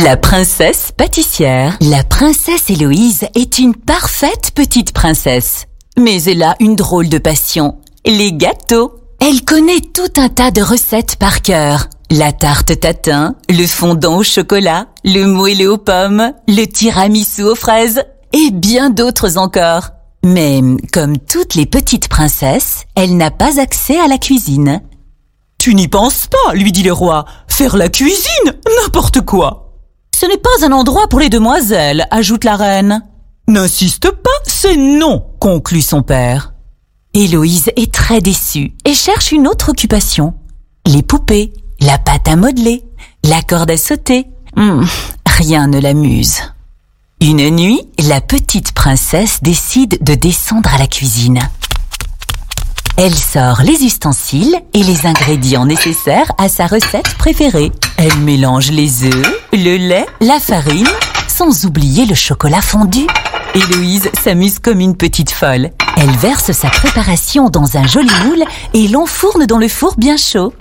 La princesse pâtissière. La princesse Héloïse est une parfaite petite princesse. Mais elle a une drôle de passion, les gâteaux. Elle connaît tout un tas de recettes par cœur. La tarte tatin, le fondant au chocolat, le moelleux aux pommes, le tiramisu aux fraises et bien d'autres encore. Mais comme toutes les petites princesses, elle n'a pas accès à la cuisine. « Tu n'y penses pas, lui dit le roi. Faire la cuisine, n'importe quoi. »« Ce n'est pas un endroit pour les demoiselles, ajoute la reine. »« N'insiste pas, c'est non, conclut son père. » Héloïse est très déçue et cherche une autre occupation. Les poupées, la pâte à modeler, la corde à sauter. Rien ne l'amuse. Une nuit, la petite princesse décide de descendre à la cuisine. Elle sort les ustensiles et les ingrédients nécessaires à sa recette préférée. Elle mélange les œufs, le lait, la farine, sans oublier le chocolat fondu. Héloïse s'amuse comme une petite folle. Elle verse sa préparation dans un joli moule et l'enfourne dans le four bien chaud.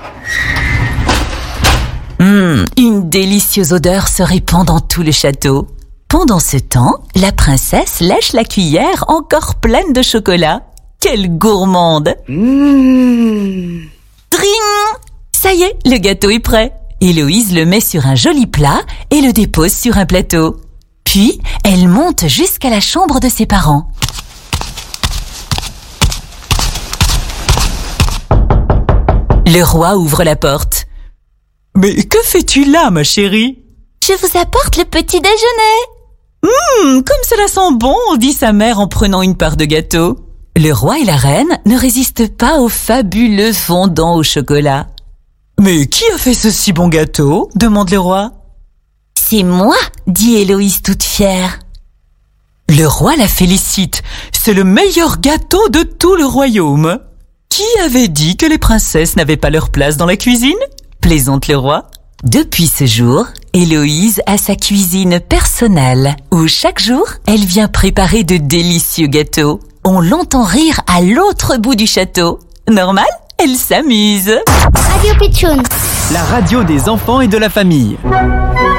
Une délicieuse odeur se répand dans tout le château. Pendant ce temps, la princesse lèche la cuillère encore pleine de chocolat. Quelle gourmande! Dring! Ça y est, le gâteau est prêt. Héloïse le met sur un joli plat et le dépose sur un plateau. Puis, elle monte jusqu'à la chambre de ses parents. Le roi ouvre la porte. « Mais que fais-tu là, ma chérie ?»« Je vous apporte le petit déjeuner. »« Comme cela sent bon !» dit sa mère en prenant une part de gâteau. Le roi et la reine ne résistent pas au fabuleux fondant au chocolat. « Mais qui a fait ce si bon gâteau ?» demande le roi. « C'est moi !» dit Héloïse toute fière. Le roi la félicite. C'est le meilleur gâteau de tout le royaume. Qui avait dit que les princesses n'avaient pas leur place dans la cuisine ? Plaisante le roi. Depuis ce jour, Héloïse a sa cuisine personnelle, où chaque jour, elle vient préparer de délicieux gâteaux. On l'entend rire à l'autre bout du château. Normal, elle s'amuse. Radio Pitchoun. La radio des enfants et de la famille.